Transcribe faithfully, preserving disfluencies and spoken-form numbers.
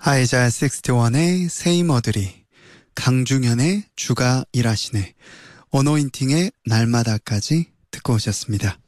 아이자 육십일의 세이머들이, 강중현의 주가 일하시네, 어노인팅의 날마다까지 듣고 오셨습니다.